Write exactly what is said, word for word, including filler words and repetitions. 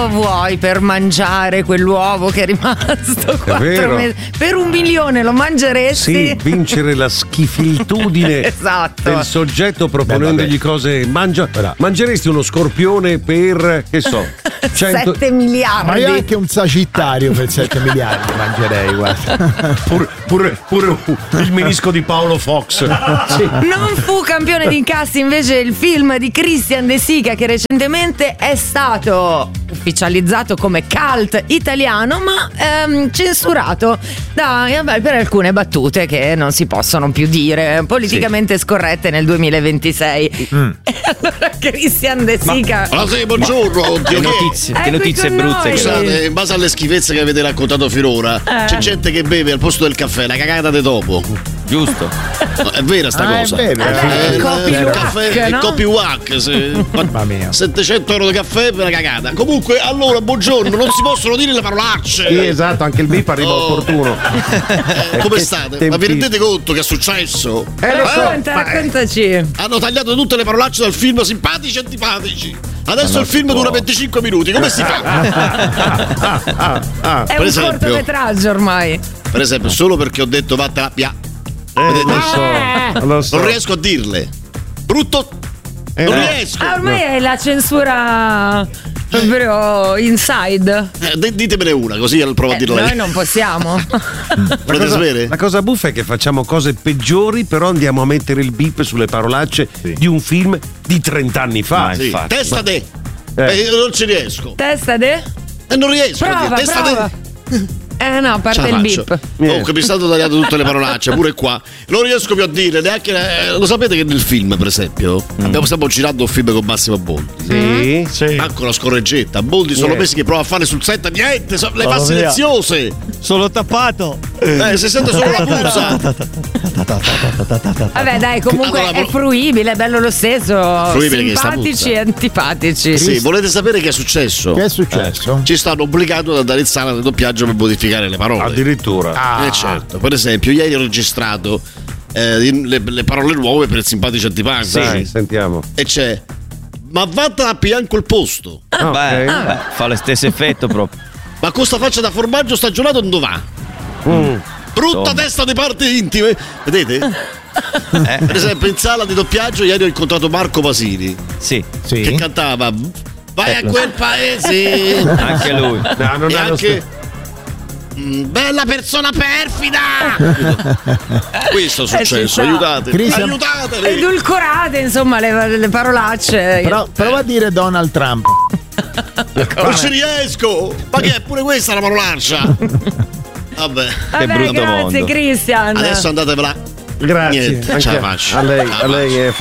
quanto vuoi per mangiare quell'uovo che è rimasto quattro mesi? Per un milione lo mangeresti? Sì, vincere la schifilitudine esatto. del soggetto proponendogli Beh, cose. Mangia, mangeresti uno scorpione per, che so, cento... sette miliardi. Ma io anche un sagittario per sette miliardi mangerei, guarda. Pure, pure, pure il menisco di Paolo Fox. Sì. Non fu campione di incassi invece il film di Christian De Sica, che recentemente è stato ufficializzato come cult italiano, ma ehm, censurato da, vabbè, per alcune battute che non si possono più dire, politicamente sì. scorrette nel duemilaventisei. Mm. E allora Christian De Sica. Ma... Allora, sì, buongiorno. Ma che notizie, che notizie brutte. Scusate, in base alle schifezze che avete raccontato finora, eh. c'è gente che beve al posto del caffè la cagata di topo. Giusto. No, è vera sta ah, cosa. È vero. Eh, il copy il wack, caffè, no? il copy wack, se, mamma mia. settecento euro di caffè per la cagata. Comunque, allora, buongiorno, non si possono dire le parolacce. Sì, esatto, anche il bip arriva oh. opportuno. Eh, come state? Tempi... Ma vi rendete conto che è successo? Eh, lo so, eh? Raccontaci. Hanno tagliato tutte le parolacce dal film simpatici e antipatici. Adesso il film dura venticinque minuti, come si fa? ah, ah, ah. È per un esempio, cortometraggio ormai. Per esempio, solo perché ho detto vattela pia. Eh, lo so, lo so. Non riesco a dirle. Brutto. Eh, non no. riesco. Ah, ormai no. è la censura proprio inside. Eh, ditemene una, così provo eh, a dirla. Noi non possiamo. la, cosa, la cosa buffa è che facciamo cose peggiori, però andiamo a mettere il beep sulle parolacce sì. di un film di trent'anni fa. Sì. Testa de. Eh. Eh, non ci riesco. Testa de? Eh, non riesco. Prova, Testa prova. de. Eh no, a parte il beep. Comunque mi state tagliando tutte le parolacce, pure qua. Non riesco più a dire neanche. Eh, lo sapete che nel film, per esempio, mm. abbiamo stiamo girando un film con Massimo Boldi. Sì, mm. sì. Anche una scorreggetta. Boldi sono yeah. mesi che prova a fare sul set, niente, so, le fa silenziose. Sono tappato. Eh, si sente solo la puzza. Vabbè, dai, comunque allora, è fruibile, è bello lo stesso. Fruibile, simpatici e antipatici. Sì, volete sapere che è successo? Che è successo? Eh, ci stanno obbligando ad andare in sala del doppiaggio per modificare le parole. Addirittura. Ah. Eh certo. Per esempio, ieri ho registrato eh, le, le parole nuove per il simpatici antipatici. Sì, sentiamo. E c'è: ma vattene a pigliare quel posto. Ah, beh, okay. beh, fa lo stesso effetto proprio. Ma con sta faccia da formaggio stagionato dove va? Mm. Brutta Insomma. testa di parti intime. Vedete? Eh. Per esempio, in sala di doppiaggio ieri ho incontrato Marco Pasini. Sì. sì. Che cantava vai eh, a quel paese. Anche lui. No, non e è anche bella persona perfida. Questo è successo, eh, aiutate Christian... aiutateli. Edulcorate, insomma, le, le parolacce. Però prova a dire Donald Trump. Non ci riesco. Ma che è pure questa la parolaccia? Vabbè, Vabbè che brutto grazie mondo. Christian. Adesso andatevela. Grazie. Niente, ce la faccio. A lei, a lei è